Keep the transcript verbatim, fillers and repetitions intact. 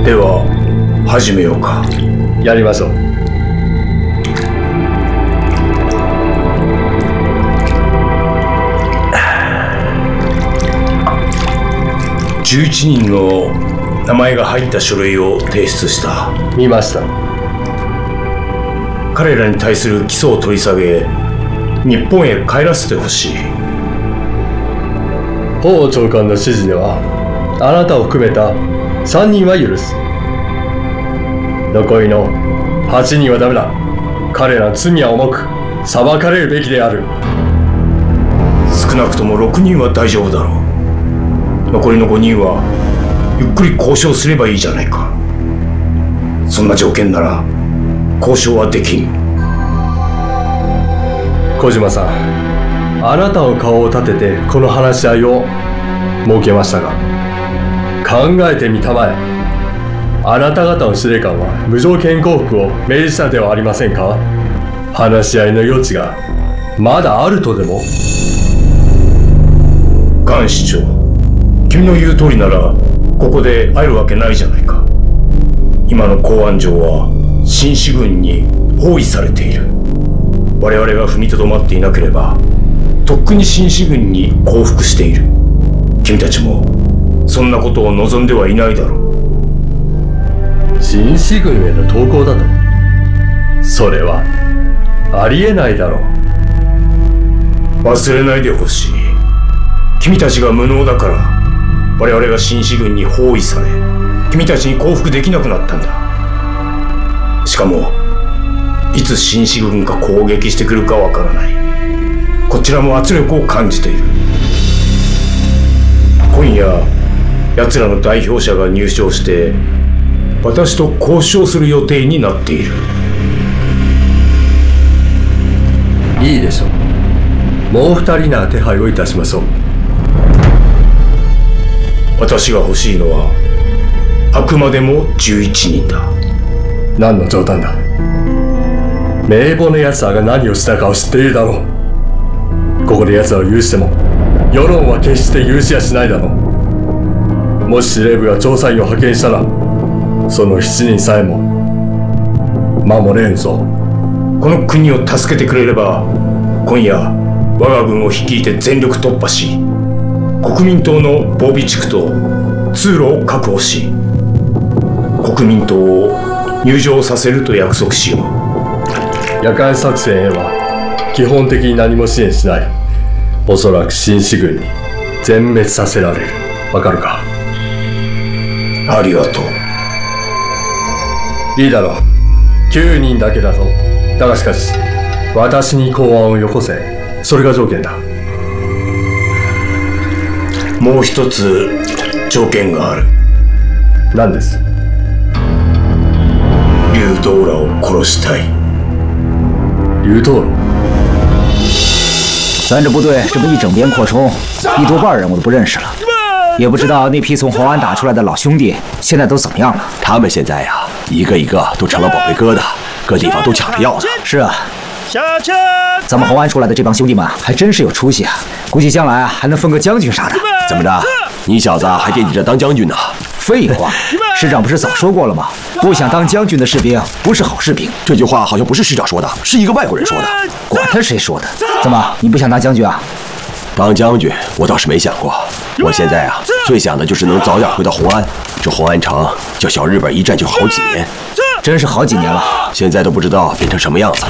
では始めようか。 やりましょう。 じゅういちにんの名前が入った書類を提出した。 見ました。 彼らに対する起訴を取り下げ、日本へ帰らせてほしい。 法長官の指示ではあなたを含めたさんにんは許す。残りのはちにんはダメだ。彼らの罪は重く裁かれるべきである。 少なくともろくにんは大丈夫だろう。残りのごにんはゆっくり交渉すればいいじゃないか。そんな条件なら交渉はできん。 小島さん、あなたの顔を立ててこの話し合いを設けましたが、考えてみたまえ。あなた方の司令官は無条件降伏を命じたではありませんか。話し合いの余地がまだあるとでも。 菅市長、君の言う通りならここで会えるわけないじゃないか。今の公安城は新四軍に包囲されている。我々が踏みとどまっていなければとっくに新四軍に降伏している。君たちもそんなことを望んではいないだろう。 新四軍への投降だと？それはありえないだろう。 忘れないでほしい。君たちが無能だから我々が新四軍に包囲され、君たちに降伏できなくなったんだ。しかもいつ新四軍が攻撃してくるかわからない。こちらも圧力を感じている。今夜奴らの代表者が入省して私と交渉する予定になっている。 いいでしょう。もう二人なら手配をいたしましょう。 私が欲しいのはあくまでもじゅういちにんだ。 何の冗談だ。名簿の奴らが何をしたかを知っているだろう。ここで奴らを許しても世論は決して許しやしないだろう。もし司令部が調査員を派遣したらそのしちにんさえも守れんぞ。 この国を助けてくれれば今夜我が軍を率いて全力突破し、国民党の防備地区と通路を確保し、国民党を入場させると約束しよう。 夜間作戦へは基本的に何も支援しない。おそらく新四軍に全滅させられる。わかるか？ ありがとう。いいだろう。きゅうにんだけだぞ。だがしかし私に公安をよこせ。それが条件だ。 もう一つ条件がある。 何です？ 劉道羅を殺したい。 刘道罗， 咱这部队这么一整编扩充，一多半人我都不认识了，也不知道那批从红安打出来的老兄弟现在都怎么样了。 他们现在呀，一个一个都成了宝贝疙瘩，各地方都抢着要呢。 是啊，咱们红安出来的这帮兄弟们还真是有出息啊，估计将来啊还能分个将军啥的。 怎么着？你小子还惦记着当将军呢？ 废话，师长不是早说过了吗？不想当将军的士兵不是好士兵。 这句话好像不是师长说的，是一个外国人说的。 管他谁说的？怎么，你不想当将军啊？ 当将军我倒是没想过，我现在啊最想的就是能早点回到红安。这红安城叫小日本一战就好几年， 真是好几年了。 现在都不知道变成什么样子了。